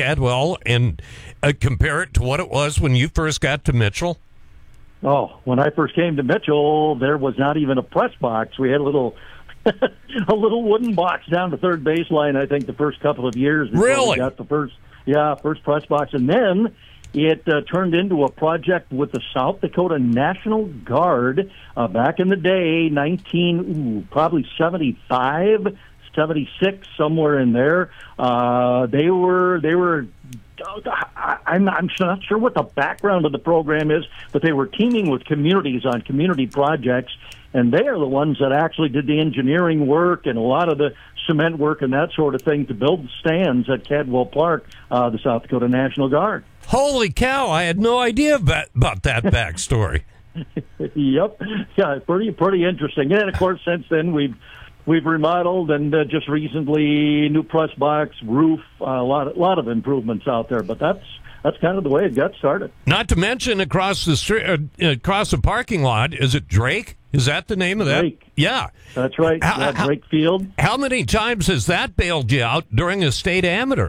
Cadwell and compare it to what it was when you first got to Mitchell? Oh, when I first came to Mitchell, there was not even a press box. We had a little a little wooden box down the third baseline, I think, the first couple of years. Really? We got the first press box. And then it turned into a project with the South Dakota National Guard back in the day, probably 75, 76, somewhere in there. They were. I'm not sure what the background of the program is, but they were teaming with communities on community projects, and they are the ones that actually did the engineering work and a lot of the cement work and that sort of thing to build the stands at Cadwell Park, the South Dakota National Guard. Holy cow, I had no idea about that backstory. Yep. Yeah, pretty interesting. And, of course, since then we've remodeled and just recently new press box, roof, a lot of improvements out there. But that's kind of the way it got started. Not to mention across the street, across the parking lot, is it Drake? Is that the name of that? Drake. Yeah, that's right. Drake Field. How many times has that bailed you out during a state amateur?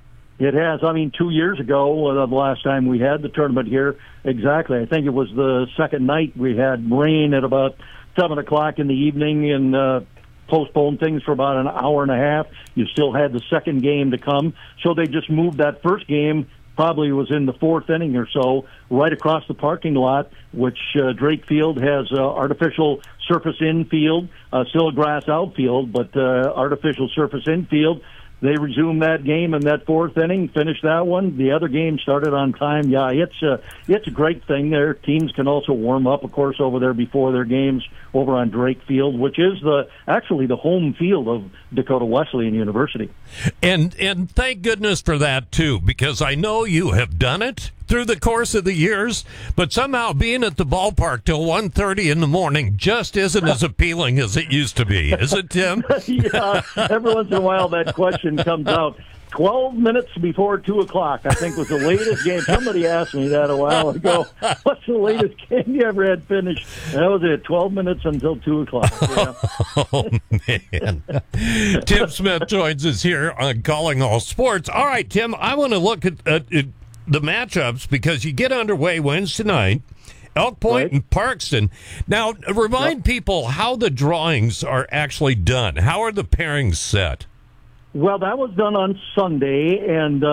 It has. I mean, 2 years ago, the last time we had the tournament here, exactly. I think it was the second night we had rain at about 7 o'clock in the evening and postponed things for about an hour and a half. You still had the second game to come. So they just moved that first game, probably was in the fourth inning or so, right across the parking lot, which Drake Field has artificial surface infield, still a grass outfield, but artificial surface infield. They resumed that game in that fourth inning, finished that one. The other game started on time. Yeah, it's a great thing there. Teams can also warm up, of course, over there before their games over on Drake Field, which is actually the home field of Dakota Wesleyan University. And thank goodness for that, too, because I know you have done it through the course of the years, but somehow being at the ballpark till 1:30 in the morning just isn't as appealing as it used to be, is it, Tim? Yeah, every once in a while that question comes out. 12 minutes before 2 o'clock, I think, was the latest game. Somebody asked me that a while ago. What's the latest game you ever had finished? And that was it, 12 minutes until 2 o'clock. Yeah. Oh, man. Tim Smith joins us here on Calling All Sports. All right, Tim, I want to look at the matchups because you get underway Wednesday night. Elk Point and Parkston. Now, remind people how the drawings are actually done. How are the pairings set? Well, that was done on Sunday, and,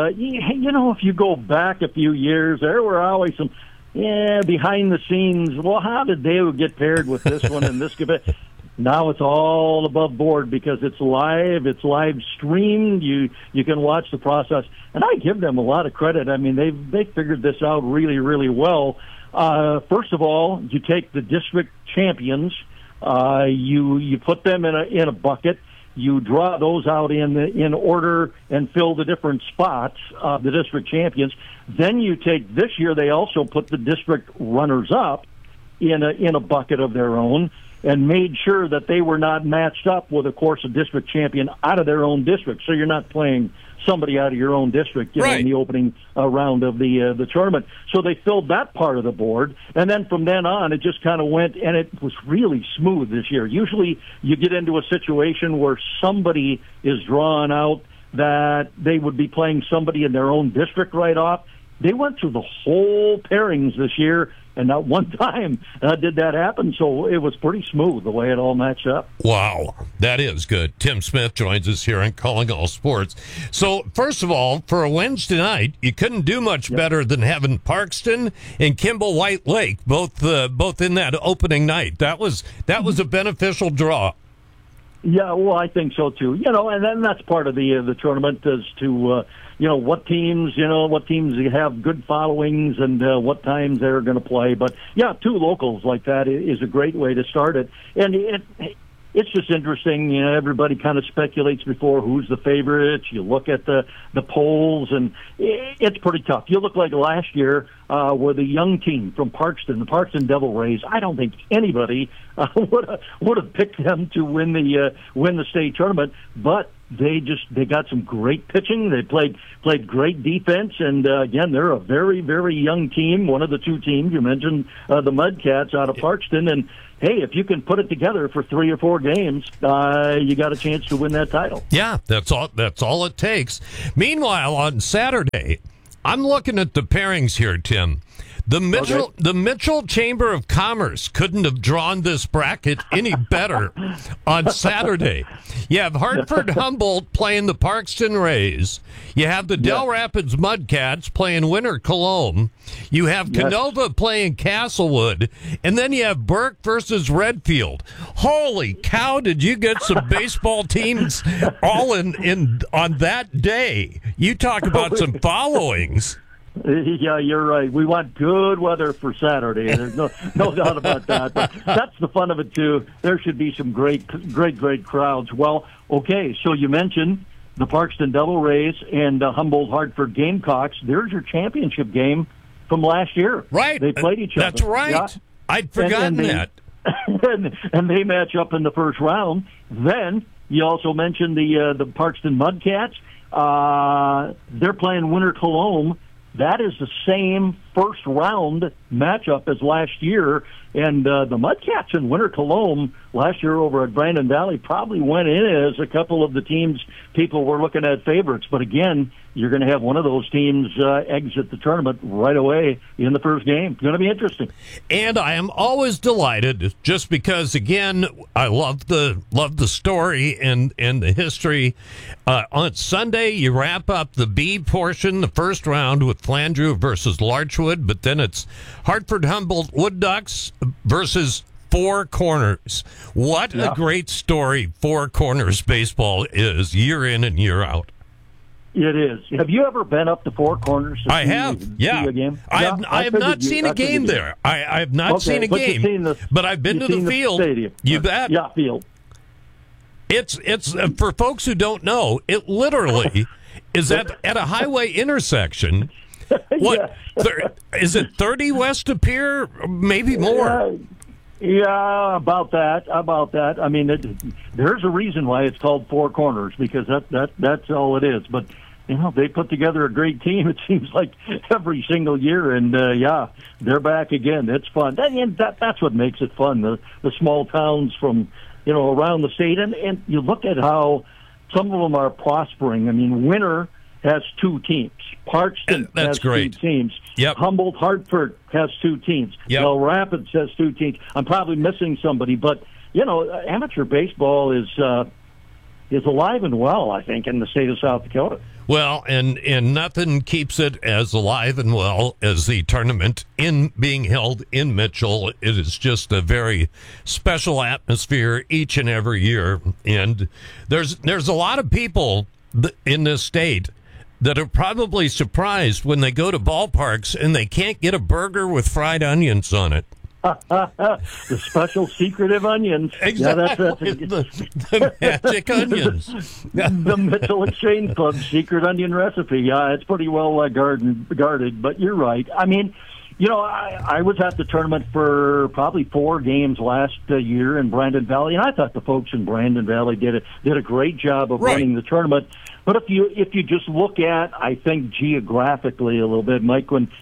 if you go back a few years, there were always some, behind the scenes, well, how did they get paired with this one and this? Now it's all above board because it's live streamed. You can watch the process, and I give them a lot of credit. I mean, they figured this out really, really well. First of all, you take the district champions, you put them in a bucket. You draw those out in order and fill the different spots of the district champions. Then you take, this year they also put the district runners-up in a bucket of their own and made sure that they were not matched up with, of course, a district champion out of their own district. So you're not playing somebody out of your own district in the opening round of the tournament. So they filled that part of the board, and then from then on it just kind of went, and it was really smooth this year. Usually you get into a situation where somebody is drawn out that they would be playing somebody in their own district right off. They went through the whole pairings this year, and not one time did that happen, so it was pretty smooth the way it all matched up. Wow, that is good. Tim Smith joins us here on Calling All Sports. So, first of all, for a Wednesday night, you couldn't do much better than having Parkston and Kimball White Lake both in that opening night. That was a beneficial draw. Yeah, well, I think so too. And then that's part of the tournament as to what teams have good followings and what times they're going to play. But yeah, two locals like that is a great way to start it, and it's just interesting. Everybody kind of speculates before who's the favorites. You look at the polls, and it's pretty tough. You look like last year where the young team from Parkston, the Parkston Devil Rays. I don't think anybody would have picked them to win the state tournament, but they got some great pitching. They played great defense, and again, they're a very, very young team. One of the two teams you mentioned, the Mudcats out of Parkston, and hey, if you can put it together for 3 or 4 games, you got a chance to win that title. Yeah, that's all it takes. Meanwhile, on Saturday, I'm looking at the pairings here, Tim. The Mitchell Chamber of Commerce couldn't have drawn this bracket any better on Saturday. You have Hartford Humboldt playing the Parkston Rays. You have the Del Rapids Mudcats playing Winter Cologne. You have Canova playing Castlewood. And then you have Burke versus Redfield. Holy cow, did you get some baseball teams all in on that day? You talk about some followings. Yeah, you're right. We want good weather for Saturday. There's no doubt about that. But that's the fun of it, too. There should be some great crowds. Well, okay, so you mentioned the Parkston Devil Rays and Humboldt-Hartford Gamecocks. There's your championship game from last year. Right. They played each other. That's right. Yeah. I'd forgotten that. And they match up in the first round. Then you also mentioned the Parkston Mudcats. They're playing Winter Cologne. That is the same first round matchup as last year. And the Mudcats in Winter Cologne last year over at Brandon Valley probably went in as a couple of the teams people were looking at favorites. But again, you're going to have one of those teams exit the tournament right away in the first game. It's going to be interesting. And I am always delighted just because, again, I love the story and the history. On Sunday, you wrap up the B portion, the first round, with Flandreau versus Larchwood, but then it's Hartford Humboldt Wood Ducks versus Four Corners. What a great story Four Corners baseball is, year in and year out. It is. Have you ever been up to Four Corners? I have. Yeah. A game? I have not seen a game there. I have not seen a game, but I've been to the field. Stadium. You bet. Yeah, field. It's for folks who don't know, it literally is at a highway intersection. What is it? 30 west of Pier, maybe more. Yeah, about that. I mean, there's a reason why it's called Four Corners, because that's all it is. But they put together a great team. It seems like every single year, and they're back again. It's fun, and that's what makes it fun. The small towns from around the state, and you look at how some of them are prospering. I mean, Winter has 2 teams. Parkston has great. 2 teams. Yep. Humboldt-Hartford has 2 teams. Yep. Del Rapids has 2 teams. I'm probably missing somebody, but amateur baseball is alive and well, I think, in the state of South Dakota. Well, and nothing keeps it as alive and well as the tournament being held in Mitchell. It is just a very special atmosphere each and every year, and there's a lot of people in this state that are probably surprised when they go to ballparks and they can't get a burger with fried onions on it. The special secretive onions. Exactly. The magic onions. The Mitchell Exchange Club secret onion recipe. Yeah, it's pretty well guarded, but you're right. I mean, I was at the tournament for probably 4 games last year in Brandon Valley, and I thought the folks in Brandon Valley did a great job of running the tournament. But if you just look at, I think, geographically a little bit, Mike, when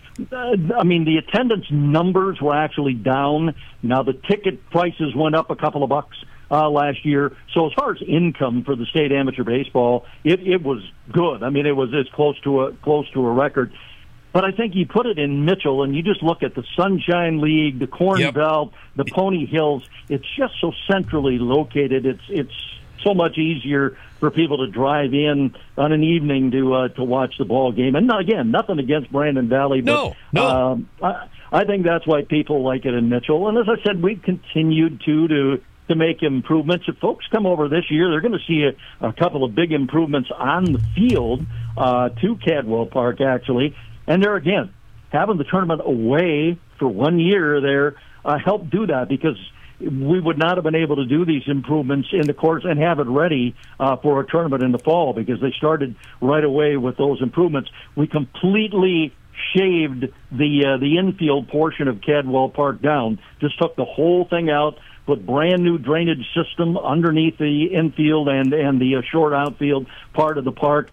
the attendance numbers were actually down. Now the ticket prices went up a couple of bucks last year. So as far as income for the state amateur baseball, it was good. I mean, it was as close to a record. But I think you put it in Mitchell, and you just look at the Sunshine League, the Corn Belt, the Pony Hills. It's just so centrally located. It's so much easier for people to drive in on an evening to watch the ball game. And again, nothing against Brandon Valley, but no. I think that's why people like it in Mitchell. And as I said, we've continued to make improvements. If folks come over this year, they're going to see a couple of big improvements on the field to Cadwell Park, actually. And there again, having the tournament away for 1 year there helped do that, because we would not have been able to do these improvements in the course and have it ready for a tournament in the fall, because they started right away with those improvements. We completely shaved the infield portion of Cadwell Park down, just took the whole thing out, put brand new drainage system underneath the infield and the short outfield part of the park.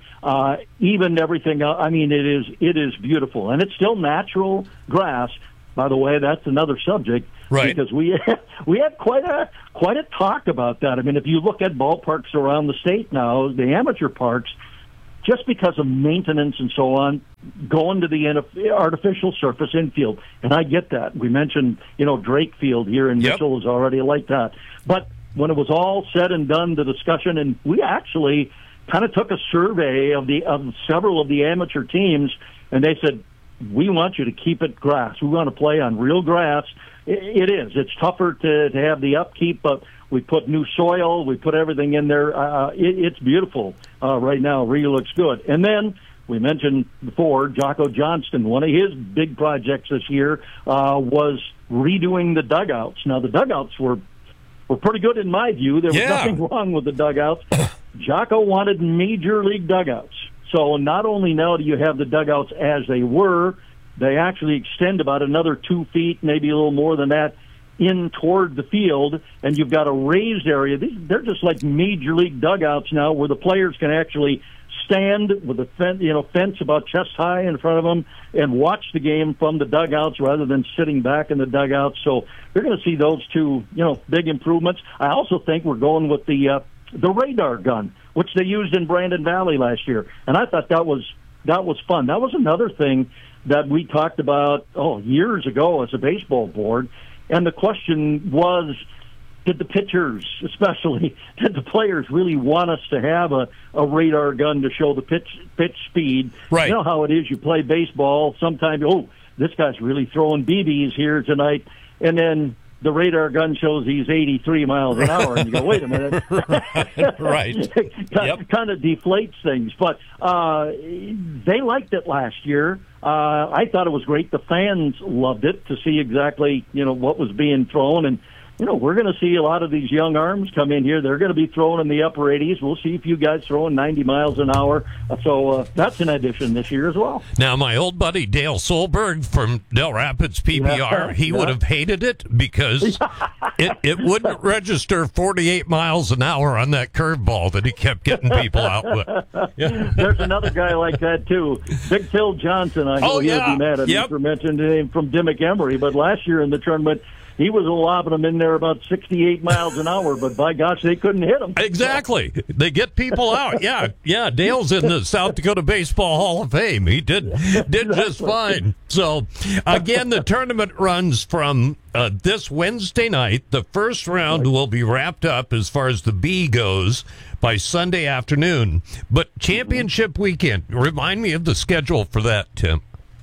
Even everything else, I mean, it is beautiful, and it's still natural grass. By the way, that's another subject, right? Because we had quite a talk about that. I mean, if you look at ballparks around the state now, the amateur parks, just because of maintenance and so on, going to the artificial surface infield. And I get that. We mentioned, Drake Field here in Mitchell is already like that. But when it was all said and done, the discussion, and we actually kind of took a survey of several of the amateur teams, and they said, we want you to keep it grass. We want to play on real grass. It is. It's tougher to have the upkeep, but we put new soil. We put everything in there. It's beautiful right now. It really looks good. And then we mentioned before, Jocko Johnston, one of his big projects this year was redoing the dugouts. Now, the dugouts were pretty good in my view. There was nothing wrong with the dugouts. Jocko wanted major league dugouts. So not only now do you have the dugouts as they were, they actually extend about another 2 feet, maybe a little more than that, in toward the field, and you've got a raised area. They're just like major league dugouts now, where the players can actually stand with a fence about chest high in front of them and watch the game from the dugouts rather than sitting back in the dugouts. So you're going to see those two, big improvements. I also think we're going with the radar gun, which they used in Brandon Valley last year, and I thought that was fun. That was another thing that we talked about years ago as a baseball board, and the question was, did the pitchers, especially, did the players really want us to have a radar gun to show the pitch speed? Right. You know how it is. You play baseball. Sometimes, this guy's really throwing BBs here tonight, and then the radar gun shows he's 83 miles an hour, and you go, wait a minute. Right. Kind of deflates things. But they liked it last year. I thought it was great. The fans loved it to see exactly, what was being thrown. And, we're going to see a lot of these young arms come in here. They're going to be throwing in the upper 80s. We'll see if you guys throwing 90 miles an hour. So that's an addition this year as well. Now, my old buddy Dale Solberg from Del Rapids PBR, he would have hated it because it wouldn't register 48 miles an hour on that curveball that he kept getting people out with. Yeah. There's another guy like that, too. Big Phil Johnson. I know you'll be mad at me for mentioning him from Dimmick Emery, but last year in the tournament, he was lobbing them in there about 68 miles an hour, but by gosh, they couldn't hit them. Exactly. They get people out. Yeah. Dale's in the South Dakota Baseball Hall of Fame. He did just fine. So, again, the tournament runs from this Wednesday night. The first round will be wrapped up as far as the B goes by Sunday afternoon. But championship weekend, remind me of the schedule for that, Tim.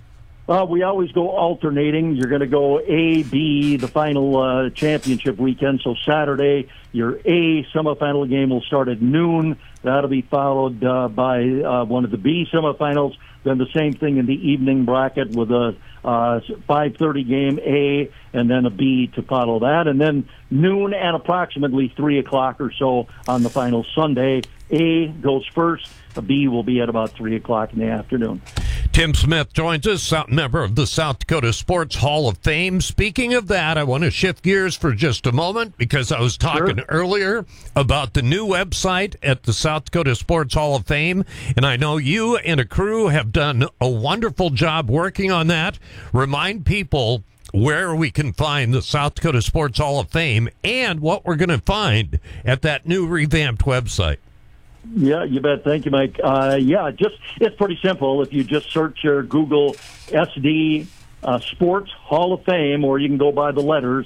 We always go alternating. You're going to go A, B, the final championship weekend. So Saturday, your A semifinal game will start at noon. That'll be followed by one of the B semifinals. Then the same thing in the evening bracket with a 5:30 game A, and then a B to follow that. And then noon and approximately 3 o'clock or so on the final Sunday. A goes first. A B will be at about 3 o'clock in the afternoon. Tim Smith joins us, member of the South Dakota Sports Hall of Fame. Speaking of that, I want to shift gears for just a moment because I was talking earlier about the new website at the South Dakota Sports Hall of Fame, and I know you and a crew have done a wonderful job working on that. Remind people where we can find the South Dakota Sports Hall of Fame and what we're going to find at that new revamped website. Yeah, you bet. Thank you, Mike. It's pretty simple. If you just search your Google SD Sports Hall of Fame, or you can go by the letters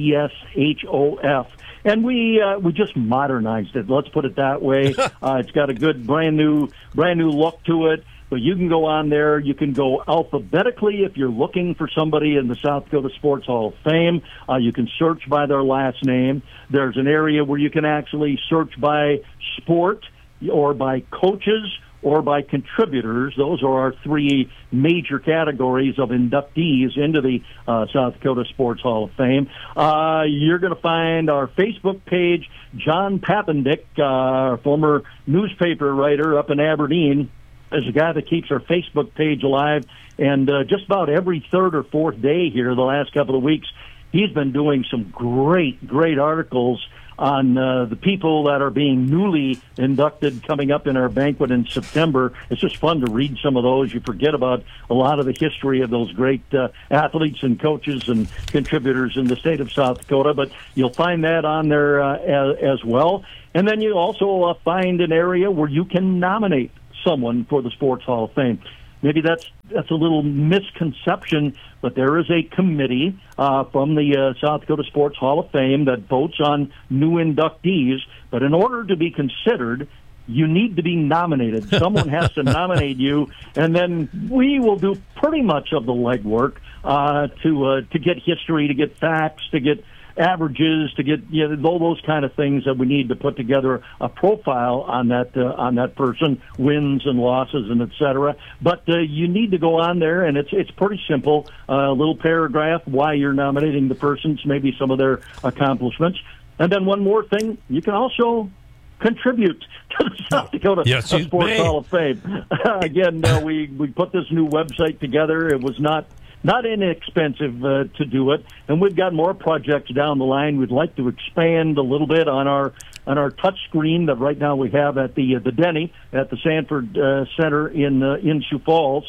SDSHOF. And we just modernized it. Let's put it that way. It's got a good brand new look to it. But you can go on there. You can go alphabetically if you're looking for somebody in the South Dakota Sports Hall of Fame. You can search by their last name. There's an area where you can actually search by sport or by coaches or by contributors. Those are our three major categories of inductees into the South Dakota Sports Hall of Fame. You're going to find our Facebook page. John Papendick, former newspaper writer up in Aberdeen, is a guy that keeps our Facebook page alive. And just about every third or fourth day here the last couple of weeks, he's been doing some great articles on the people that are being newly inducted coming up in our banquet in September. It's just fun to read some of those. You forget about a lot of the history of those great athletes and coaches and contributors in the state of South Dakota, but you'll find that on there as well. And then you also find an area where you can nominate someone for the Sports Hall of Fame. Maybe that's a little misconception, but there is a committee from the South Dakota Sports Hall of Fame that votes on new inductees. But in order to be considered, you need to be nominated. Someone has to you, and then we will do pretty much of the legwork to get history, to get facts, to get averages, to get all those kind of things that we need to put together a profile on that person, wins and losses and et cetera. But you need to go on there, and it's pretty simple. A little paragraph why you're nominating the persons, maybe some of their accomplishments, and then one more thing: you can also contribute to the South Dakota Sports Hall of Fame. Again, we put this new website together. It was not inexpensive to do it, and we've got more projects down the line. We'd like to expand a little bit on our touch screen that right now we have at the Denny at the Sanford Center in Sioux Falls,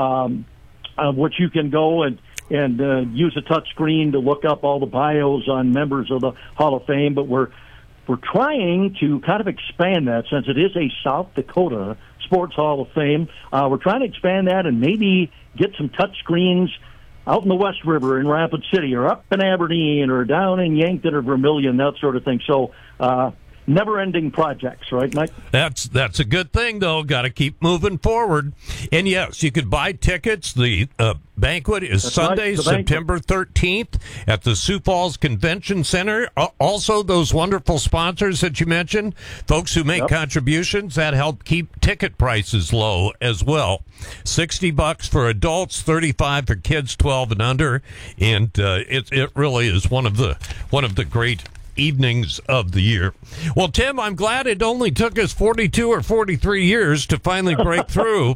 which you can go and use a touch screen to look up all the bios on members of the Hall of Fame. But we're trying to kind of expand that, since it is a South Dakota Sports Hall of Fame. We're trying to expand that and maybe get some touch screens out in the West River in Rapid City, or up in Aberdeen, or down in Yankton or Vermilion, that sort of thing. So never-ending projects, right, Mike? That's a good thing, though. Got to keep moving forward. And yes, you could buy tickets. The banquet is Sunday, September 13th at the Sioux Falls Convention Center. Also, those wonderful sponsors that you mentioned, folks who make contributions, that help keep ticket prices low as well. $60 for adults, $35 for kids 12 and under, and it really is one of the great evenings of the year. Well, Tim, I'm glad it only took us 42 or 43 years to finally break through.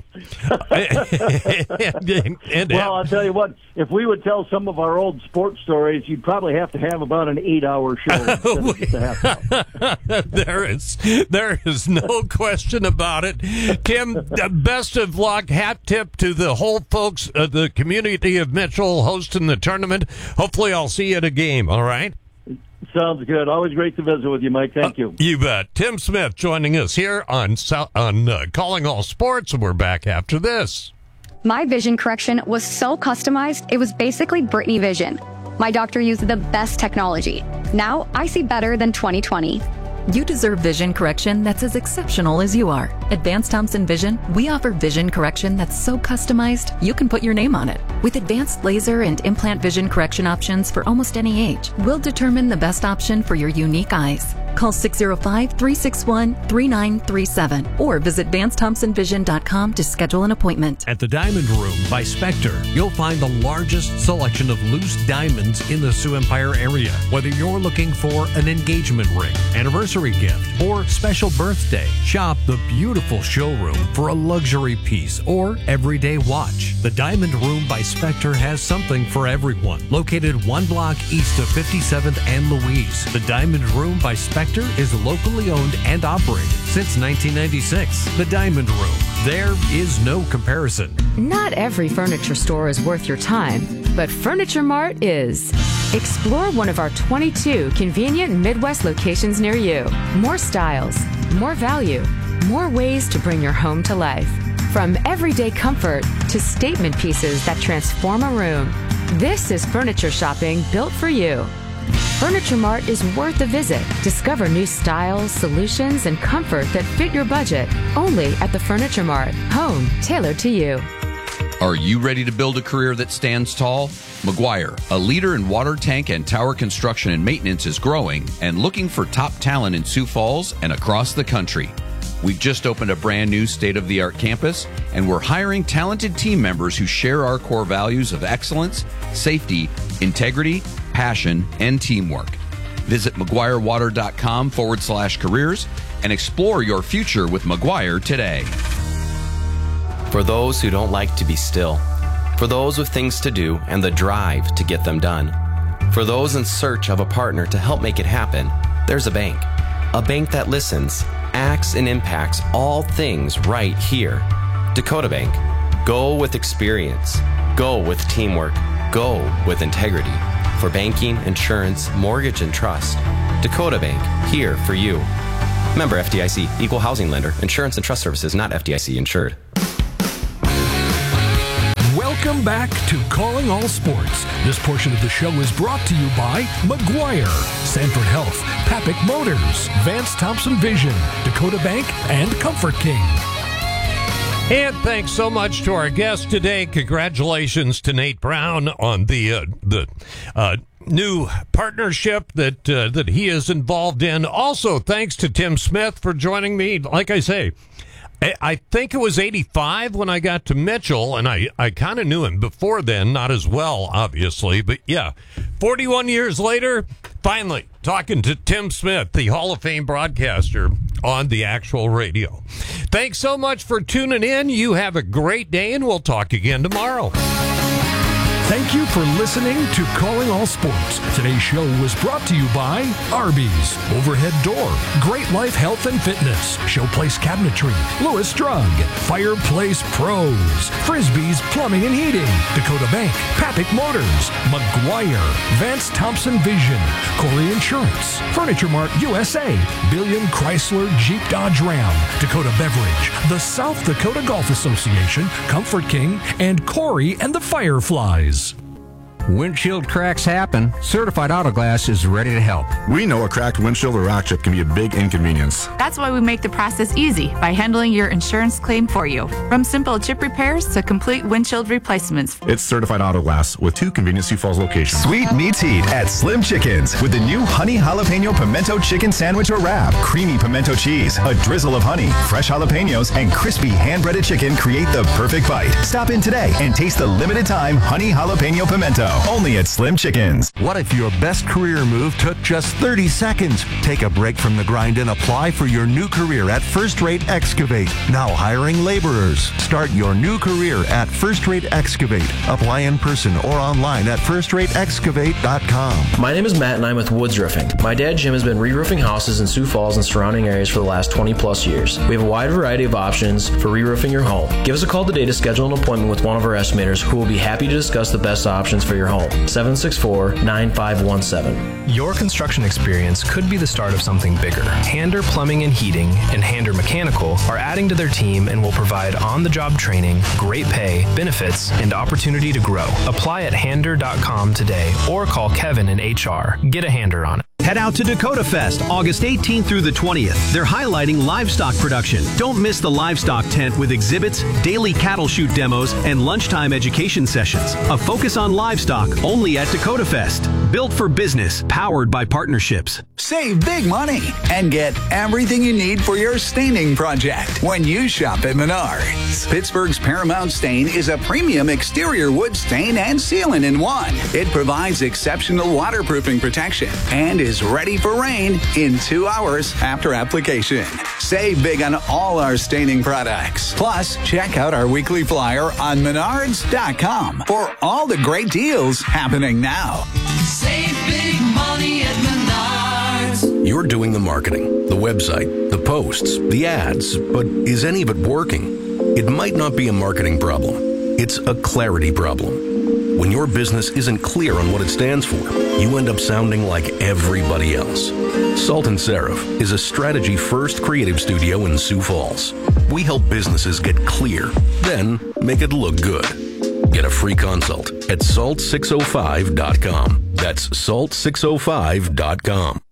Well, I'll tell you what, if we would tell some of our old sports stories, you'd probably have to have about an 8-hour show. There is no question about it. Tim, best of luck. Hat tip to the whole folks, the community of Mitchell hosting the tournament. Hopefully I'll see you at a game, all right? Sounds good. Always great to visit with you, Mike. Thank you. You bet. Tim Smith joining us here on Calling All Sports, and we're back after this. My vision correction was so customized, it was basically Britney Vision. My doctor used the best technology. Now I see better than 20/20. You deserve vision correction that's as exceptional as you are. At Vance Thompson Vision, we offer vision correction that's so customized, you can put your name on it. With advanced laser and implant vision correction options for almost any age, we'll determine the best option for your unique eyes. Call 605-361-3937 or visit VanceThompsonVision.com to schedule an appointment. At the Diamond Room by Spectre, you'll find the largest selection of loose diamonds in the Sioux Empire area. Whether you're looking for an engagement ring, anniversary gift, or special birthday, shop the beautiful showroom for a luxury piece or everyday watch. The Diamond Room by Spectre has something for everyone. Located one block east of 57th and Louise, the Diamond Room by Spectre is locally owned and operated since 1996. The Diamond Room. There is no comparison. Not every furniture store is worth your time, but Furniture Mart is. Explore one of our 22 convenient Midwest locations near you. More styles, more value, more ways to bring your home to life. From everyday comfort to statement pieces that transform a room. This is furniture shopping built for you. Furniture Mart is worth a visit. Discover new styles, solutions, and comfort that fit your budget. Only at the Furniture Mart. Home tailored to you. Are you ready to build a career that stands tall? McGuire, a leader in water tank and tower construction and maintenance, is growing and looking for top talent in Sioux Falls and across the country. We've just opened a brand new state-of-the-art campus, and we're hiring talented team members who share our core values of excellence, safety, integrity, passion, and teamwork. Visit McGuireWater.com/careers and explore your future with McGuire today. For those who don't like to be still, for those with things to do and the drive to get them done, For those in search of a partner to help make it happen, there's a bank. A bank that listens, acts, and impacts all things right here. Dakota Bank. Go with experience. Go with teamwork. Go with integrity. For banking, insurance, mortgage, and trust. Dakota Bank. Here for you. Member FDIC. Equal housing lender. Insurance and trust services not FDIC insured. Welcome back to Calling All Sports. This portion of the show is brought to you by McGuire, Sanford Health, Papik Motors, Vance Thompson Vision, Dakota Bank, and Comfort King. And thanks so much to our guest today. Congratulations to Nate Brown on the new partnership that he is involved in. Also, thanks to Tim Smith for joining me. Like I say, I think it was 85 when I got to Mitchell, and I kind of knew him before then, not as well, obviously. But yeah, 41 years later, finally talking to Tim Smith, the Hall of Fame broadcaster on the actual radio. Thanks so much for tuning in. You have a great day, and we'll talk again tomorrow. Thank you for listening to Calling All Sports. Today's show was brought to you by Arby's, Overhead Door, Great Life Health and Fitness, Showplace Cabinetry, Lewis Drug, Fireplace Pros, Frisbee's Plumbing and Heating, Dakota Bank, Papik Motors, McGuire, Vance Thompson Vision, Corey Insurance, Furniture Mart USA, Billion Chrysler Jeep Dodge Ram, Dakota Beverage, the South Dakota Golf Association, Comfort King, and Corey and the Fireflies. Windshield cracks happen. Certified Auto Glass is ready to help. We know a cracked windshield or rock chip can be a big inconvenience. That's why we make the process easy by handling your insurance claim for you. From simple chip repairs to complete windshield replacements. It's Certified Auto Glass with 2 convenient Sioux Falls locations. Sweet meets heat at Slim Chickens with the new Honey Jalapeno Pimento Chicken Sandwich or Wrap. Creamy pimento cheese, a drizzle of honey, fresh jalapenos, and crispy hand-breaded chicken create the perfect bite. Stop in today and taste the limited time Honey Jalapeno Pimento. Only at Slim Chickens. What if your best career move took just 30 seconds? Take a break from the grind and apply for your new career at First Rate Excavate. Now hiring laborers. Start your new career at First Rate Excavate. Apply in person or online at firstrateexcavate.com. My name is Matt and I'm with Woods Roofing. My dad Jim has been re-roofing houses in Sioux Falls and surrounding areas for the last 20 plus years. We have a wide variety of options for re-roofing your home. Give us a call today to schedule an appointment with one of our estimators who will be happy to discuss the best options for your home. 764-9517. Your construction experience could be the start of something bigger. Hander Plumbing and Heating and Hander Mechanical are adding to their team and will provide on-the-job training, great pay, benefits, and opportunity to grow. Apply at hander.com today or call Kevin in HR. Get a hander on it. Head out to Dakota Fest, August 18th through the 20th. They're highlighting livestock production. Don't miss the livestock tent with exhibits, daily cattle shoot demos, and lunchtime education sessions. A focus on livestock only at Dakota Fest. Built for business, powered by partnerships. Save big money and get everything you need for your staining project when you shop at Menards. Pittsburgh's Paramount Stain is a premium exterior wood stain and sealant in one. It provides exceptional waterproofing protection and is ready for rain in 2 hours after application. Save big on all our staining products. Plus, check out our weekly flyer on Menards.com for all the great deals happening now. Save big money at Menards. You're doing the marketing, the website, the posts, the ads, but is any of it working? It might not be a marketing problem. It's a clarity problem. When your business isn't clear on what it stands for, you end up sounding like everybody else. Salt and Seraph is a strategy-first creative studio in Sioux Falls. We help businesses get clear, then make it look good. Get a free consult at salt605.com. That's salt605.com.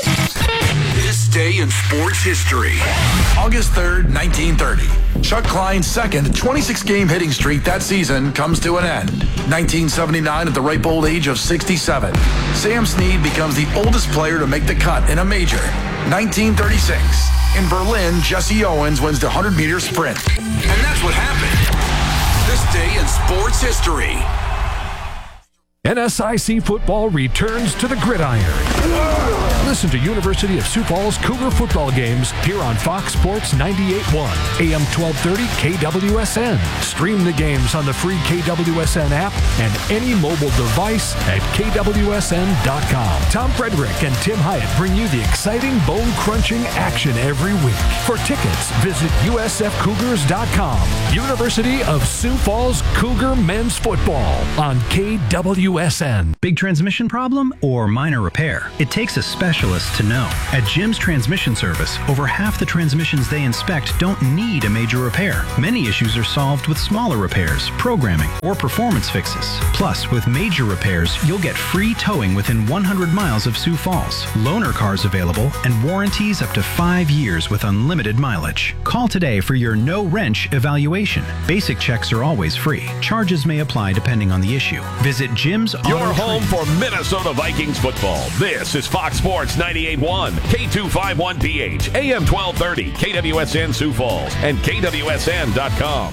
This day in sports history. August 3rd, 1930. Chuck Klein's second 26-game hitting streak that season comes to an end. 1979, at the ripe old age of 67, Sam Snead becomes the oldest player to make the cut in a major. 1936, in Berlin, Jesse Owens wins the 100-meter sprint. And that's what happened. This day in sports history. NSIC football returns to the gridiron. Listen to University of Sioux Falls Cougar football games here on Fox Sports 98.1, AM 1230 KWSN. Stream the games on the free KWSN app and any mobile device at KWSN.com. Tom Frederick and Tim Hyatt bring you the exciting, bone-crunching action every week. For tickets, visit USFCougars.com. University of Sioux Falls Cougar men's football on KWSN. Big transmission problem or minor repair? It takes a specialist to know. At Jim's Transmission Service, over half the transmissions they inspect don't need a major repair. Many issues are solved with smaller repairs, programming, or performance fixes. Plus, with major repairs, you'll get free towing within 100 miles of Sioux Falls, loaner cars available, and warranties up to 5 years with unlimited mileage. Call today for your no-wrench evaluation. Basic checks are always free. Charges may apply depending on the issue. Visit Jim's Auto Your home Trade. for Minnesota Vikings football. This is Fox Sports 98.1, K251PH, AM 1230, KWSN Sioux Falls, and KWSN.com.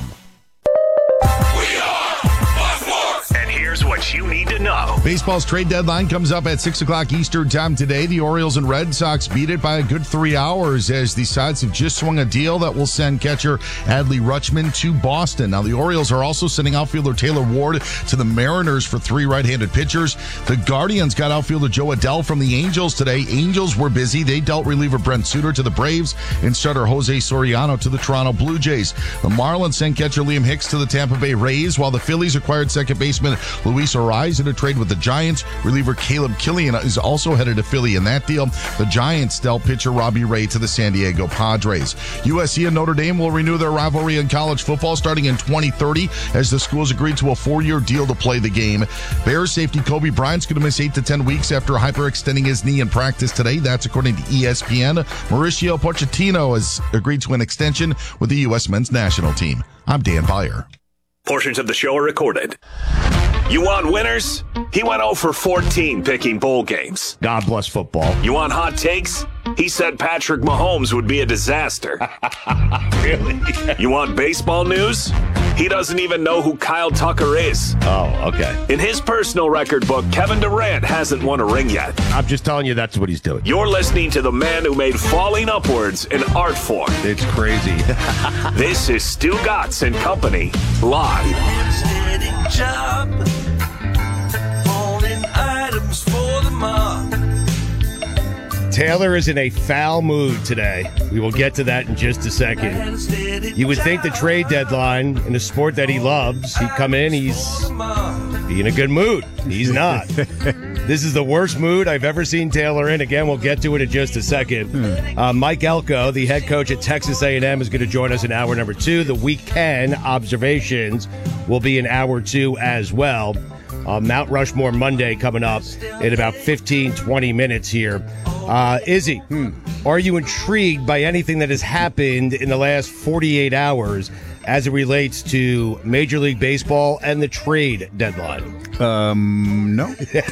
And here's what you need to know. Baseball's trade deadline comes up at 6 o'clock Eastern time today. The Orioles and Red Sox beat it by a good 3 hours as the sides have just swung a deal that will send catcher Adley Rutschman to Boston. Now, the Orioles are also sending outfielder Taylor Ward to the Mariners for 3 right-handed pitchers. The Guardians got outfielder Joe Adell from the Angels today. Angels were busy. They dealt reliever Brent Suter to the Braves and starter Jose Soriano to the Toronto Blue Jays. The Marlins sent catcher Liam Hicks to the Tampa Bay Rays, while the Phillies acquired second baseman Luis Arraez in a trade with the Giants. Reliever Caleb Killian is also headed to Philly in that deal. The Giants dealt pitcher Robbie Ray to the San Diego Padres. USC and Notre Dame will renew their rivalry in college football starting in 2030 as the schools agreed to a 4-year deal to play the game. Bears safety Kobe Bryant's going to miss 8 to 10 weeks after hyperextending his knee in practice today. That's according to ESPN. Mauricio Pochettino has agreed to an extension with the U.S. men's national team. I'm Dan Beyer. Portions of the show are recorded. You want winners? He went 0 for 14 picking bowl games. God bless football. You want hot takes? He said Patrick Mahomes would be a disaster. Really? You want baseball news? He doesn't even know who Kyle Tucker is. Oh, okay. In his personal record book, Kevin Durant hasn't won a ring yet. I'm just telling you that's what he's doing. You're listening to the man who made falling upwards an art form. It's crazy. This is Stu Gatz and Company, live. Job, holding items for the mob. Taylor is in a foul mood today. We will get to that in just a second. You would think the trade deadline in a sport that he loves, he'd come in, he's in a good mood. He's not. This is the worst mood I've ever seen Taylor in. Again, we'll get to it in just a second. Mike Elko, the head coach at Texas A&M, is going to join us in hour number 2. The weekend observations will be in hour 2 as well. Mount Rushmore Monday coming up in about 15, 20 minutes here. Izzy, are you intrigued by anything that has happened in the last 48 hours as it relates to Major League Baseball and the trade deadline? No.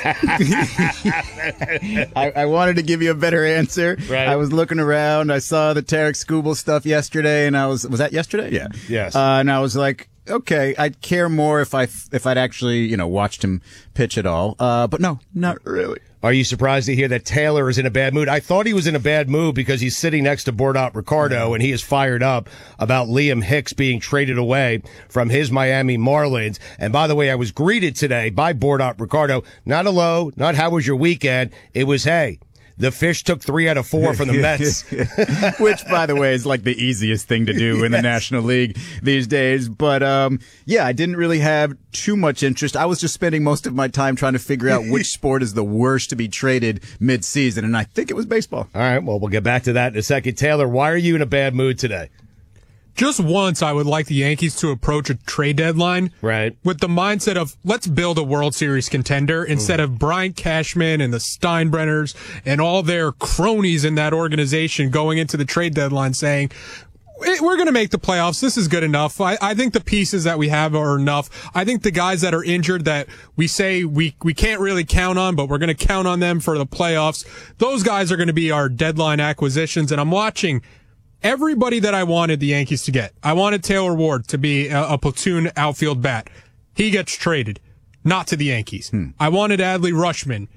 I wanted to give you a better answer. Right. I was looking around. I saw the Tarek Skubal stuff yesterday, and was that yesterday? Yeah. Yes. And I was like, okay, I'd care more if I'd actually, watched him pitch at all. But no, not really. Are you surprised to hear that Taylor is in a bad mood? I thought he was in a bad mood because he's sitting next to Bordot Ricardo, and he is fired up about Liam Hicks being traded away from his Miami Marlins. And by the way, I was greeted today by Bordot Ricardo. Not hello, not how was your weekend. It was, hey, the Fish took 3 out of 4 from the Mets. Which, by the way, is like the easiest thing to do in the National League these days. But, I didn't really have too much interest. I was just spending most of my time trying to figure out which sport is the worst to be traded mid-season, and I think it was baseball. All right, well, we'll get back to that in a second. Taylor, why are you in a bad mood today? Just once, I would like the Yankees to approach a trade deadline with the mindset of let's build a World Series contender instead of Brian Cashman and the Steinbrenners and all their cronies in that organization going into the trade deadline saying, we're going to make the playoffs. This is good enough. I think the pieces that we have are enough. I think the guys that are injured that we say we can't really count on, but we're going to count on them for the playoffs, those guys are going to be our deadline acquisitions. And I'm watching everybody that I wanted the Yankees to get. I wanted Taylor Ward to be a platoon outfield bat. He gets traded. not to the Yankees. I wanted Adley Rutschman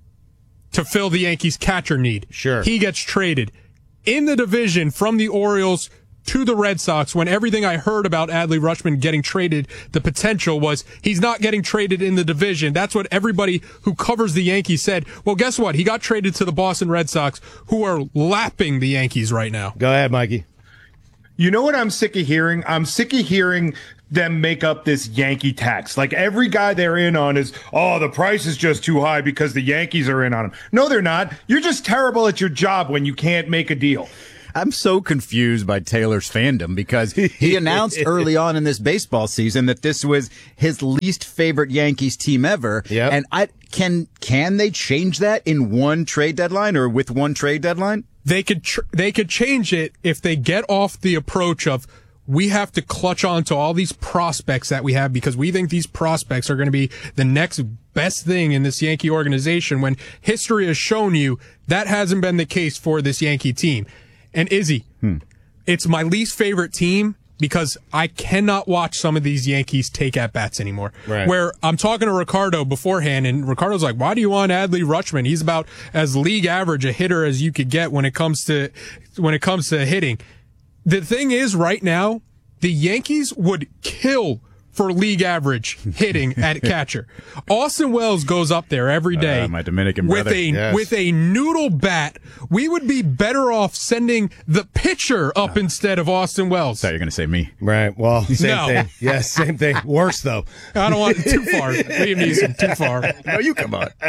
to fill the Yankees catcher need. Sure. He gets traded in the division from the Orioles to the Red Sox when everything I heard about Adley Rutschman getting traded, the potential was he's not getting traded in the division. That's what everybody who covers the Yankees said. Well, guess what? He got traded to the Boston Red Sox, who are lapping the Yankees right now. Go ahead, Mikey. You know what I'm sick of hearing? I'm sick of hearing them make up this Yankee tax. Like every guy they're in on is, oh, the price is just too high because the Yankees are in on them. No, they're not. You're just terrible at your job when you can't make a deal. I'm so confused by Taylor's fandom because he announced early on in this baseball season that this was his least favorite Yankees team ever. Yep. And can they change that in one trade deadline or with one trade deadline? They could change it if they get off the approach of we have to clutch on to all these prospects that we have because we think these prospects are going to be the next best thing in this Yankee organization when history has shown you that hasn't been the case for this Yankee team. And Izzy, it's my least favorite team because I cannot watch some of these Yankees take at-bats anymore. Right. Where I'm talking to Ricardo beforehand, and Ricardo's like, why do you want Adley Rutschman? He's about as league average a hitter as you could get when it comes to hitting. The thing is, right now, the Yankees would kill for league average hitting at catcher. Austin Wells goes up there every day. My Dominican brother. With a noodle bat. We would be better off sending the pitcher up instead of Austin Wells. I thought you were going to say me. Right. Well, same thing. Yes, same thing. Worse, though. I don't want it too far. Liam Neeson, too far. No, you come on.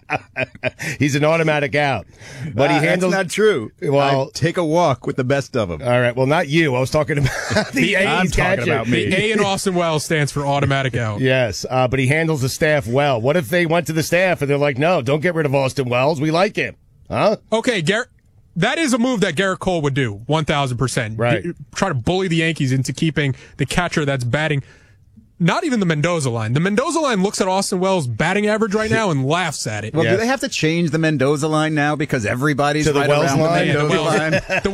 He's an automatic out. But he handles... That's not true. Well, I take a walk with the best of them. All right. Well, not you. I was talking about the Yankees catcher. Talking about me. The A in Austin Wells stands for automatic out. Yes, but he handles the staff well. What if they went to the staff and they're like, no, don't get rid of Austin Wells. We like him. Huh? Okay, Garrett. That is a move that Garrett Cole would do, 1,000%. Right. Try to bully the Yankees into keeping the catcher that's batting. Not even the Mendoza line. The Mendoza line looks at Austin Wells' batting average right now and laughs at it. Well, do they have to change the Mendoza line now because everybody's to the right Wells around line? the Mendoza line?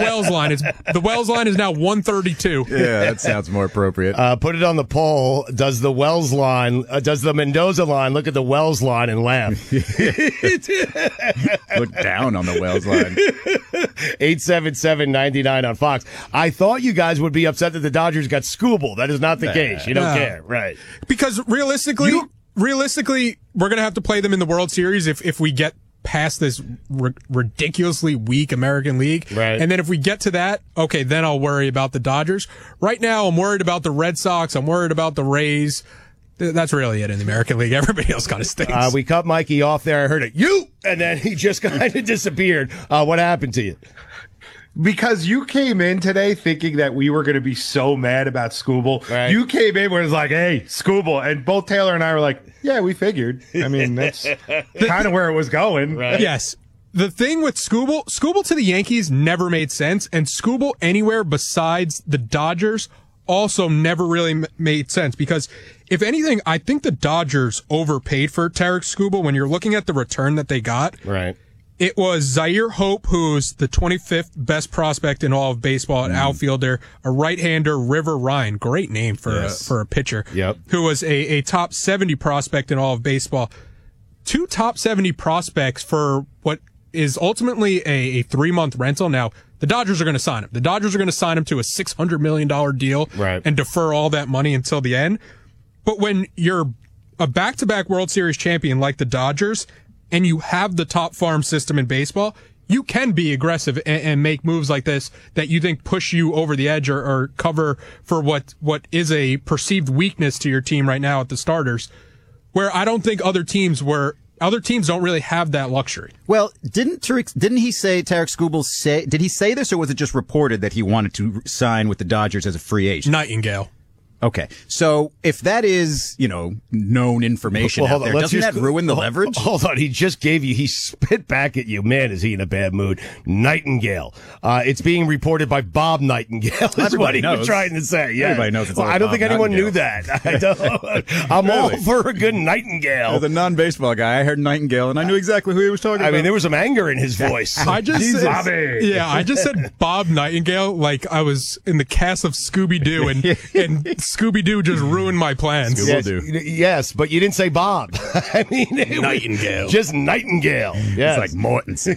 The Wells line is now 132. Yeah, that sounds more appropriate. Put it on the poll. Does the Mendoza line look at the Wells line and laugh? Look down on the Wells line. 877-99 on Fox. I thought you guys would be upset that the Dodgers got Scooble. That is not the case. You don't care. Right. Because realistically, we're going to have to play them in the World Series if we get past this ridiculously weak American League. Right. And then if we get to that, okay, then I'll worry about the Dodgers. Right now, I'm worried about the Red Sox. I'm worried about the Rays. That's really it in the American League. Everybody else kind of stinks. We cut Mikey off there. I heard it. And then he just kind of disappeared. What happened to you? Because you came in today thinking that we were going to be so mad about Scooble. Right. You came in where it's like, hey, Scooble. And both Taylor and I were like, yeah, we figured. I mean, that's kind of where it was going. Right. Yes. The thing with Scooble to the Yankees never made sense. And Scooble anywhere besides the Dodgers also never really made sense. Because if anything, I think the Dodgers overpaid for Tarek Skubal when you're looking at the return that they got. Right. It was Zaire Hope, who's the 25th best prospect in all of baseball, an outfielder, a right-hander, River Ryan, great name for a pitcher, who was a top 70 prospect in all of baseball. 2 top 70 prospects for what is ultimately a 3-month rental. Now, the Dodgers are going to sign him. The Dodgers are going to sign him to a $600 million deal and defer all that money until the end. But when you're a back-to-back World Series champion like the Dodgers, and you have the top farm system in baseball, you can be aggressive and make moves like this that you think push you over the edge or cover for what is a perceived weakness to your team right now at the starters, where I don't think other teams don't really have that luxury. Well, didn't he say, Tarek Skubal did he say this, or was it just reported that he wanted to sign with the Dodgers as a free agent? Nightingale. Okay, so if that is, known information out there, doesn't that ruin the leverage? Hold on, he spit back at you. Man, is he in a bad mood. Nightingale. It's being reported by Bob Nightingale, is what he was trying to say. Yeah. Everybody knows it's I don't think anyone knew that. I'm all for a good Nightingale. As a non-baseball guy, I heard Nightingale, and I knew exactly who he was talking about. I mean, there was some anger in his voice. I just said Bob Nightingale like I was in the cast of Scooby-Doo, and Scooby-Doo just ruined my plans. Yes, but you didn't say Bob. I mean, Nightingale. Just Nightingale. Yes. It's like Mortensen.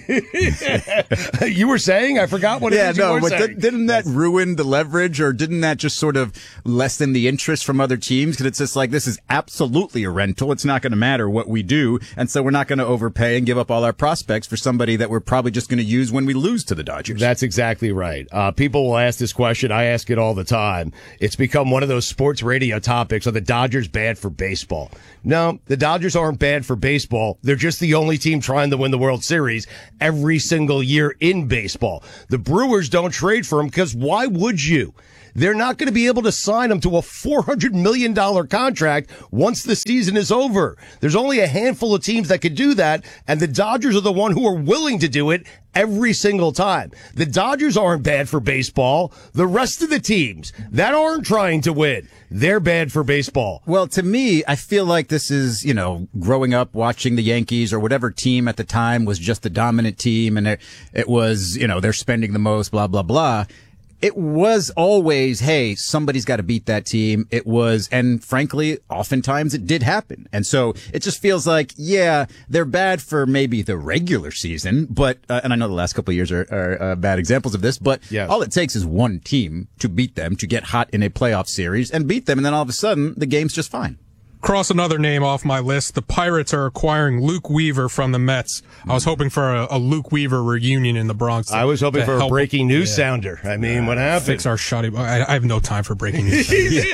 You were saying? I forgot what it is you were saying. Didn't that ruin the leverage, or didn't that just sort of lessen the interest from other teams? Because it's just like, this is absolutely a rental. It's not going to matter what we do, and so we're not going to overpay and give up all our prospects for somebody that we're probably just going to use when we lose to the Dodgers. That's exactly right. People will ask this question. I ask it all the time. It's become one of those sports radio topics. Are the Dodgers bad for baseball? No, the Dodgers aren't bad for baseball. They're just the only team trying to win the World Series every single year in baseball. The Brewers don't trade for him because why would you? They're not going to be able to sign him to a $400 million contract once the season is over. There's only a handful of teams that could do that, and the Dodgers are the one who are willing to do it every single time. The Dodgers aren't bad for baseball. The rest of the teams that aren't trying to win, they're bad for baseball. Well, to me, I feel like this is, growing up watching the Yankees or whatever team at the time was just the dominant team, and it was, they're spending the most, blah, blah, blah. It was always, hey, somebody's got to beat that team. It was, and frankly, oftentimes it did happen. And so it just feels like, yeah, they're bad for maybe the regular season, but, and I know the last couple of years are bad examples of this, but all it takes is one team to beat them, to get hot in a playoff series and beat them. And then all of a sudden the game's just fine. Cross another name off my list. The Pirates are acquiring Luke Weaver from the Mets. I was hoping for a Luke Weaver reunion in the Bronx. I was hoping for a breaking news sounder. I mean, what happened? Fix our shoddy. I have no time for breaking news.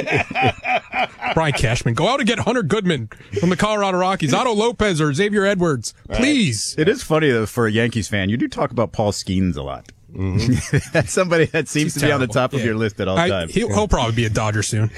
Brian Cashman, go out and get Hunter Goodman from the Colorado Rockies. Otto Lopez or Xavier Edwards, please. It is funny, though, for a Yankees fan. You do talk about Paul Skeens a lot. Mm-hmm. That's somebody that seems to be on the top of your list at all times. He'll probably be a Dodger soon.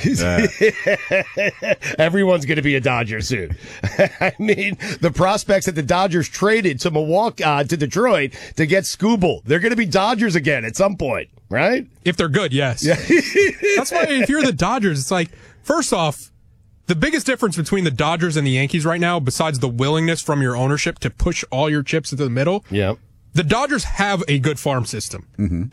Everyone's going to be a Dodger soon. I mean, the prospects that the Dodgers traded to Milwaukee, to Detroit to get Skubal, they're going to be Dodgers again at some point, right? If they're good, yes. Yeah. That's why if you're the Dodgers, it's like, first off, the biggest difference between the Dodgers and the Yankees right now, besides the willingness from your ownership to push all your chips into the middle, the Dodgers have a good farm system. Mm-hmm.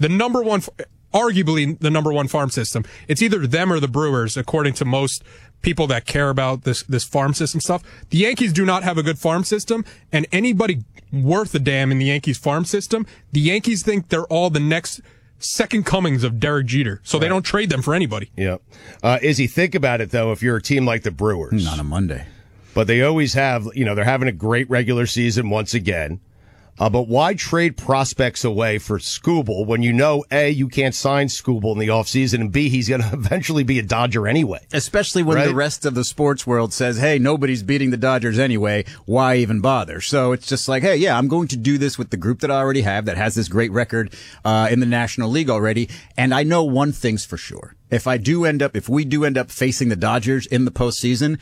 Arguably the number one farm system. It's either them or the Brewers, according to most people that care about this farm system stuff. The Yankees do not have a good farm system, and anybody worth a damn in the Yankees farm system, the Yankees think they're all the next second comings of Derek Jeter, so they don't trade them for anybody. Yeah. Izzy, think about it, though, if you're a team like the Brewers. Not a Monday. But they always have, they're having a great regular season once again. But why trade prospects away for Skubal when you know, A, you can't sign Skubal in the offseason, and B, he's going to eventually be a Dodger anyway? Especially when the rest of the sports world says, hey, nobody's beating the Dodgers anyway. Why even bother? So it's just like, hey, yeah, I'm going to do this with the group that I already have that has this great record in the National League already. And I know one thing's for sure. If we do end up facing the Dodgers in the postseason,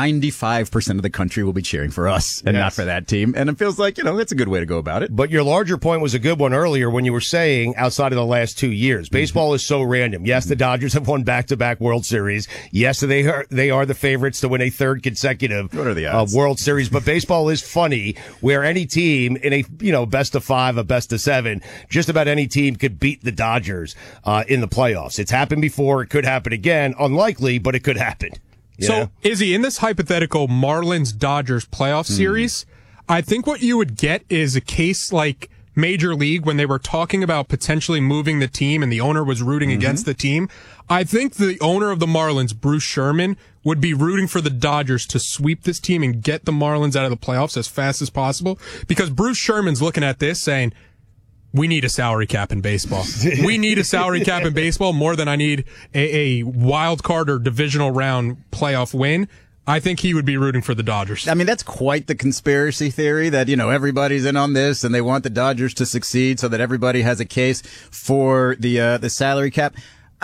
95% of the country will be cheering for us and not for that team. And it feels like, that's a good way to go about it. But your larger point was a good one earlier when you were saying outside of the last 2 years, baseball is so random. Yes, the Dodgers have won back-to-back World Series. Yes, they are the favorites to win a third consecutive World Series. But baseball is funny where any team in a, best of 5, a best of 7, just about any team could beat the Dodgers in the playoffs. It's happened before. It could happen again. Unlikely, but it could happen. So, Izzy, in this hypothetical Marlins-Dodgers playoff series, I think what you would get is a case like Major League when they were talking about potentially moving the team and the owner was rooting against the team. I think the owner of the Marlins, Bruce Sherman, would be rooting for the Dodgers to sweep this team and get the Marlins out of the playoffs as fast as possible, because Bruce Sherman's looking at this saying, we need a salary cap in baseball. We need a salary cap in baseball more than I need a wild card or divisional round playoff win. I think he would be rooting for the Dodgers. I mean, that's quite the conspiracy theory that, everybody's in on this and they want the Dodgers to succeed so that everybody has a case for the salary cap.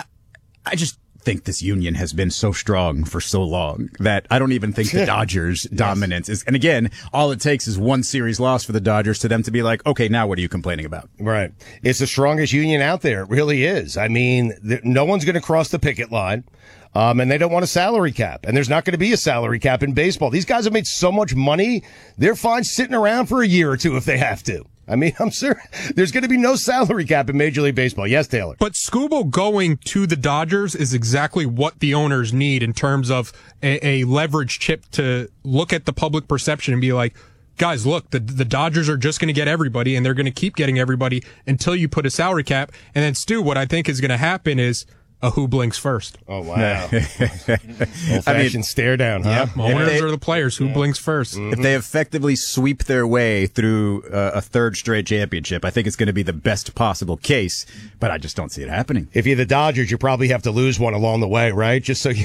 I just think this union has been so strong for so long that I don't even think the Dodgers' dominance is. And again, all it takes is one series loss for the Dodgers to them to be like, okay, now what are you complaining about? Right. It's the strongest union out there. It really is. I mean, no one's going to cross the picket line. And they don't want a salary cap. And there's not going to be a salary cap in baseball. These guys have made so much money. They're fine sitting around for a year or two if they have to. I mean, I'm sure there's going to be no salary cap in Major League Baseball. Yes, Taylor. But Skubal going to the Dodgers is exactly what the owners need in terms of a leverage chip to look at the public perception and be like, guys, look, the Dodgers are just going to get everybody, and they're going to keep getting everybody until you put a salary cap. And then, Stu, what I think is going to happen is a who blinks first. Oh, wow. Old-fashioned stare down, huh? Yeah, owners are the players. Who blinks first? If they effectively sweep their way through a third straight championship, I think it's going to be the best possible case, but I just don't see it happening. If you're the Dodgers, you probably have to lose one along the way, right? Just so you...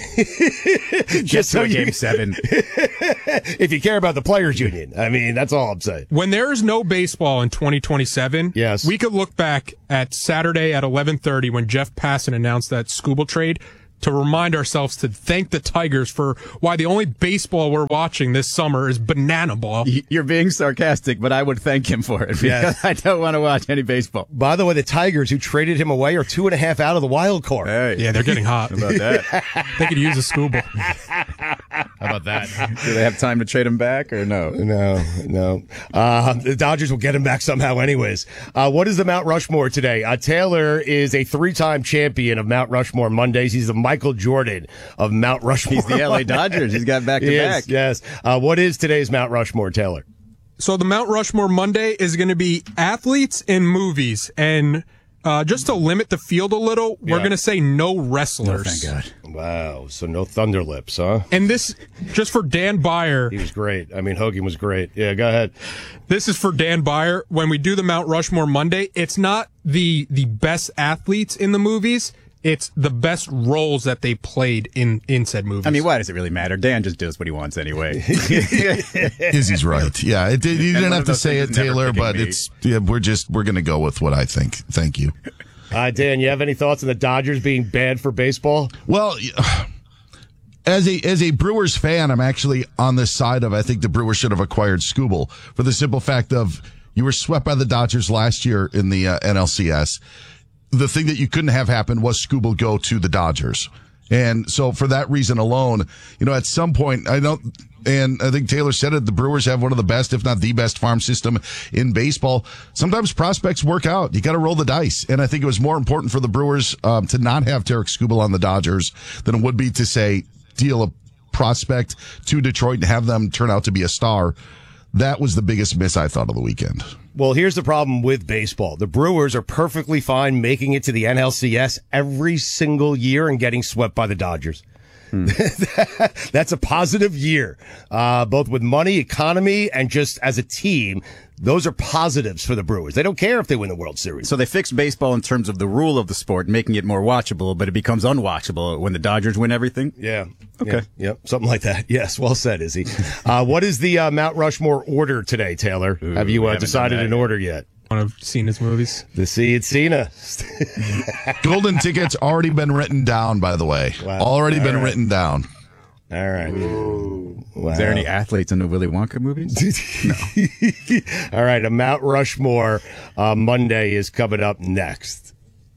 Just so Game 7. If you care about the Players Union. I mean, that's all I'm saying. When there is no baseball in 2027, yes, we could look back at Saturday at 11:30 when Jeff Passan announced that Skubal trade to remind ourselves to thank the Tigers for why the only baseball we're watching this summer is banana ball. You're being sarcastic, but I would thank him for it because Yes. I don't want to watch any baseball. By the way, the Tigers who traded him away are 2.5 out of the wild card. Hey. Yeah, they're getting hot. How about that? They could use a Skubal. How about that? Do they have time to trade him back or no? No. The Dodgers will get him back somehow anyways. What is the Mount Rushmore today? Taylor is a 3-time champion of Mount Rushmore Mondays. He's the Michael Jordan of Mount Rushmore. He's the LA Dodgers. He's got back-to-back. Yes. What is today's Mount Rushmore, Taylor? So the Mount Rushmore Monday is going to be athletes in movies. And just to limit the field a little, we're going to say no wrestlers. Oh, thank God. Wow. So no Thunder Lips, huh? And this, just for Dan Byer. He was great. I mean, Hogan was great. Yeah, go ahead. This is for Dan Byer. When we do the Mount Rushmore Monday, it's not the best athletes in the movies. It's the best roles that they played in said movies. I mean, why does it really matter? Dan just does what he wants anyway. Izzy's right. Yeah, you didn't have to say it, Taylor, but we're going to go with what I think. Thank you. Dan, you have any thoughts on the Dodgers being bad for baseball? Well, as a Brewers fan, I'm actually on this side of I think the Brewers should have acquired Skubal for the simple fact of you were swept by the Dodgers last year in the NLCS. The thing that you couldn't have happen was Skubal go to the Dodgers. And so for that reason alone, at some point, and I think Taylor said it, the Brewers have one of the best, if not the best farm system in baseball. Sometimes prospects work out. You got to roll the dice. And I think it was more important for the Brewers to not have Tarik Skubal on the Dodgers than it would be to say deal a prospect to Detroit and have them turn out to be a star. That was the biggest miss, I thought, of the weekend. Well, here's the problem with baseball. The Brewers are perfectly fine making it to the NLCS every single year and getting swept by the Dodgers. That's a positive year, both with money, economy, and just as a team. Those are positives for the Brewers. They don't care if they win the World Series. So they fixed baseball in terms of the rule of the sport, making it more watchable, but it becomes unwatchable when the Dodgers win everything? Yeah. Okay. Yep. Something like that. Yes. Well said, Izzy. What is the Mount Rushmore order today, Taylor? Have you decided an order yet? One of Cena's movies. The See It Cena. Golden Ticket's already been written down, by the way. Wow. Already been written down. All right. Wow. Is there any athletes in the Willy Wonka movies? No. All right. A Mount Rushmore Monday is coming up next.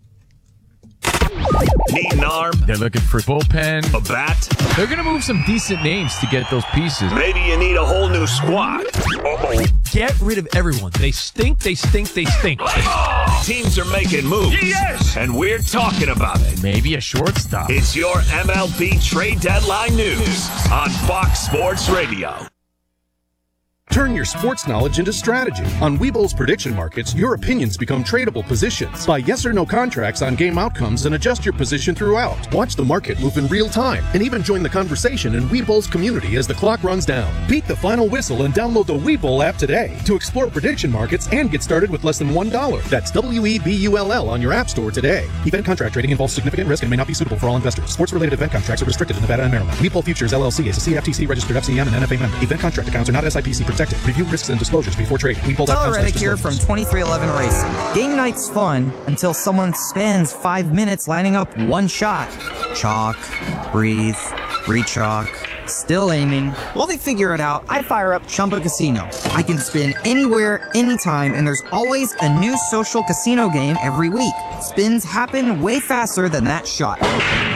Need an arm? They're looking for bullpen. A bat? They're going to move some decent names to get those pieces. Maybe you need a whole new squad. Uh-oh. Get rid of everyone. They stink, they stink, they stink. Teams are making moves. Yes! And we're talking about it. Maybe a shortstop. It's your MLB trade deadline news on Fox Sports Radio. Turn your sports knowledge into strategy. On Webull's prediction markets, your opinions become tradable positions. Buy yes or no contracts on game outcomes and adjust your position throughout. Watch the market move in real time and even join the conversation in Webull's community as the clock runs down. Beat the final whistle and download the Webull app today to explore prediction markets and get started with less than $1. That's WEBULL on your app store today. Event contract trading involves significant risk and may not be suitable for all investors. Sports-related event contracts are restricted in Nevada and Maryland. Webull Futures LLC is a CFTC registered FCM and NFA member. Event contract accounts are not SIPC protected. Review risks and disclosures before trading. Tyler Reddick here from 2311 Racing. Game night's fun until someone spends 5 minutes lining up one shot. Chalk, breathe, re-chalk, still aiming. While they figure it out, I fire up Chumba Casino. I can spin anywhere, anytime, and there's always a new social casino game every week. Spins happen way faster than that shot.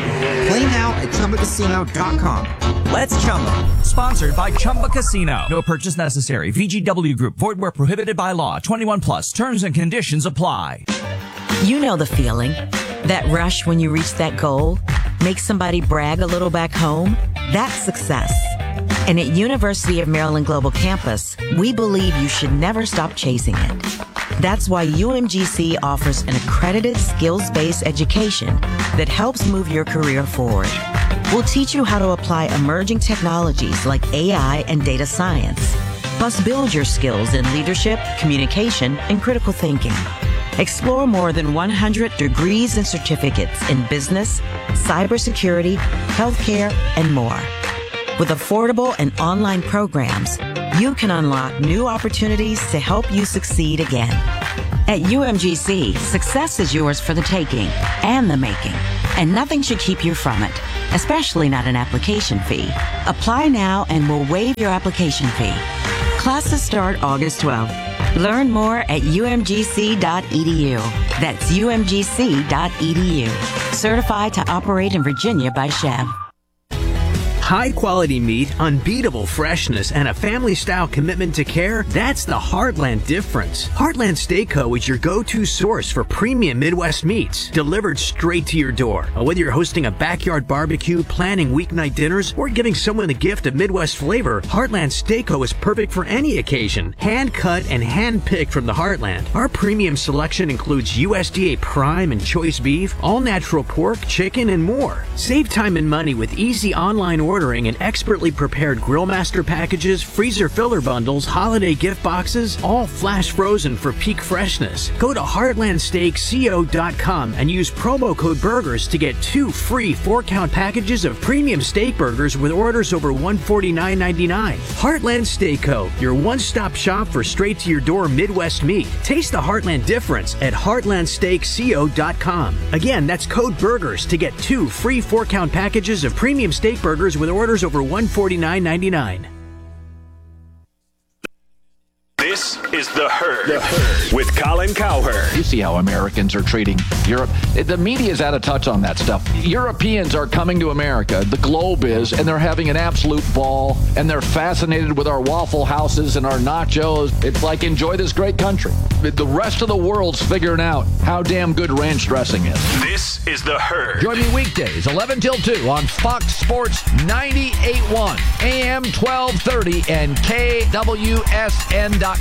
Play now at ChumbaCasino.com. Let's Chumba. Sponsored by Chumba Casino. No purchase necessary. VGW Group. Void where prohibited by law. 21 plus. Terms and conditions apply. You know the feeling. That rush when you reach that goal. Make somebody brag a little back home. That's success. And at University of Maryland Global Campus, we believe you should never stop chasing it. That's why UMGC offers an accredited skills-based education that helps move your career forward. We'll teach you how to apply emerging technologies like AI and data science, plus build your skills in leadership, communication, and critical thinking. Explore more than 100 degrees and certificates in business, cybersecurity, healthcare, and more. With affordable and online programs, you can unlock new opportunities to help you succeed again. At UMGC, success is yours for the taking and the making, and nothing should keep you from it, especially not an application fee. Apply now and we'll waive your application fee. Classes start August 12th. Learn more at umgc.edu. That's umgc.edu. Certified to operate in Virginia by Chev. High quality meat, unbeatable freshness, and a family style commitment to care, that's the Heartland difference. Heartland Steak Co. is your go-to source for premium Midwest meats, delivered straight to your door. Whether you're hosting a backyard barbecue, planning weeknight dinners, or giving someone a gift of Midwest flavor, Heartland Steak Co. is perfect for any occasion. Hand cut and hand picked from the Heartland. Our premium selection includes USDA prime and choice beef, all natural pork, chicken, and more. Save time and money with easy online ordering and expertly prepared Grillmaster packages, freezer filler bundles, holiday gift boxes, all flash frozen for peak freshness. Go to heartlandsteakco.com and use promo code BURGERS to get 2 free 4-count packages of premium steak burgers with orders over $149.99. Heartland Steak Co., your one-stop shop for straight-to-your-door Midwest meat. Taste the Heartland difference at heartlandsteakco.com. Again, that's code BURGERS to get 2 free 4-count packages of premium steak burgers with orders over $149.99. This is The Herd with Colin Cowherd. You see how Americans are treating Europe. The media is out of touch on that stuff. Europeans are coming to America, the globe is, and they're having an absolute ball, and they're fascinated with our Waffle Houses and our nachos. It's like, enjoy this great country. The rest of the world's figuring out how damn good ranch dressing is. This is The Herd. Join me weekdays, 11 till 2 on Fox Sports 98.1, AM 1230, and KWSN.com.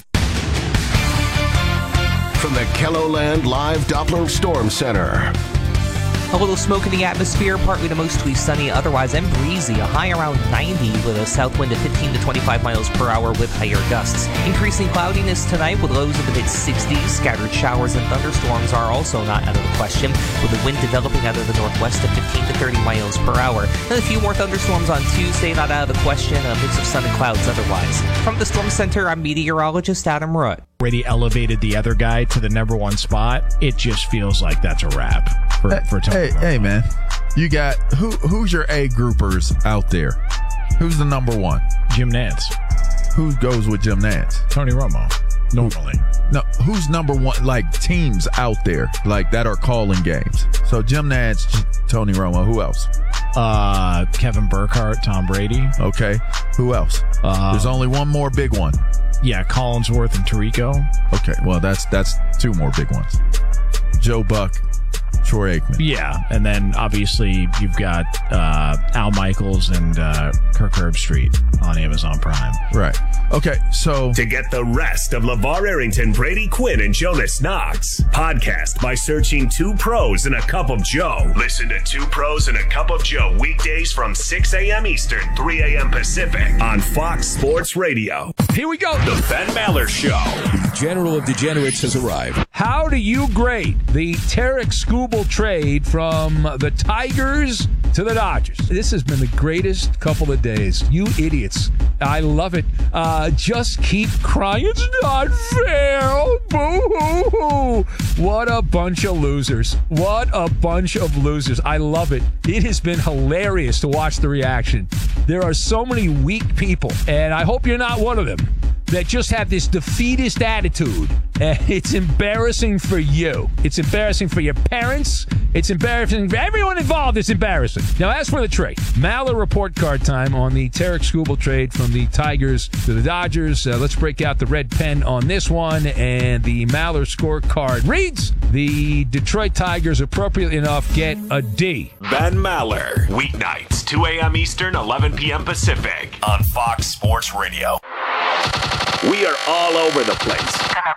From the KELOLAND Live Doppler Storm Center. A little smoke in the atmosphere, partly to mostly sunny, otherwise and breezy. A high around 90 with a south wind of 15 to 25 miles per hour with higher gusts. Increasing cloudiness tonight with lows in the mid-60s. Scattered showers and thunderstorms are also not out of the question, with the wind developing out of the northwest at 15 to 30 miles per hour. And a few more thunderstorms on Tuesday, not out of the question. A mix of sun and clouds otherwise. From the Storm Center, I'm meteorologist Adam Rutt. Already elevated the other guy to the number one spot. It just feels like that's a wrap for Tony. Hey, man, you got who's your A groupers out there? Who's the number one? Jim Nantz. Who goes with Jim Nantz? Tony Romo. Normally. No, who's number one? Like teams out there like that are calling games. So Jim Nantz, Tony Romo. Who else? Kevin Burkhardt, Tom Brady. Okay. Who else? There's only one more big one. Yeah, Collinsworth and Tirico. Okay, well that's 2 more big ones. Joe Buck, Troy Aikman. Yeah, and then obviously you've got Al Michaels and Kirk Herbstreit on Amazon Prime. Right. Okay, so to get the rest of LeVar Arrington, Brady Quinn, and Jonas Knox, podcast by searching 2 Pros and a Cup of Joe. Listen to 2 Pros and a Cup of Joe weekdays from 6 a.m. Eastern, 3 a.m. Pacific on Fox Sports Radio. Here we go. The Ben Maller Show. The General of Degenerates has arrived. How do you grade the Tarek Skubal trade from the Tigers to the Dodgers? This has been the greatest couple of days. You idiots. I love it. Just keep crying. It's not fair. Oh, boo-hoo-hoo. What a bunch of losers. What a bunch of losers. I love it. It has been hilarious to watch the reaction. There are so many weak people, and I hope you're not one of them. that just have this defeatist attitude. It's embarrassing for you. It's embarrassing for your parents. It's embarrassing for everyone involved. It's embarrassing. Now, as for the trade, Maller report card time on the Tarek Skubal trade from the Tigers to the Dodgers. Let's break out the red pen on this one. And the Maller scorecard reads, the Detroit Tigers, appropriately enough, get a D. Ben Maller, weeknights, 2 a.m. Eastern, 11 p.m. Pacific, on Fox Sports Radio. We are all over the place.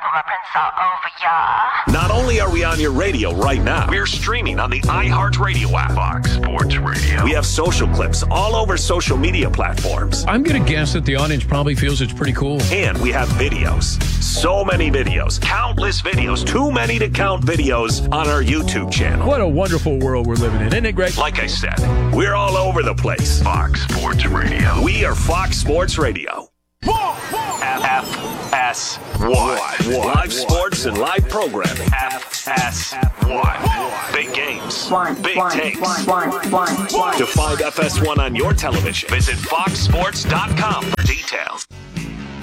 Not only are we on your radio right now, we're streaming on the iHeartRadio app. Fox Sports Radio. We have social clips all over social media platforms. I'm going to guess that the audience probably feels it's pretty cool. And we have videos. So many videos. Countless videos. Too many to count videos on our YouTube channel. What a wonderful world we're living in, isn't it, Greg? Like I said, we're all over the place. Fox Sports Radio. We are Fox Sports Radio. FS1. Live sports and live programming. FS1. Big games. Big takes. To find FS1 on your television, visit foxsports.com.